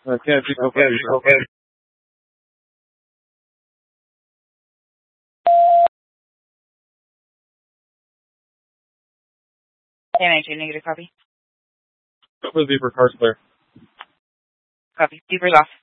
Okay. Damage, negative copy. Go for the beeper, car's clear. Copy. Beeper's off.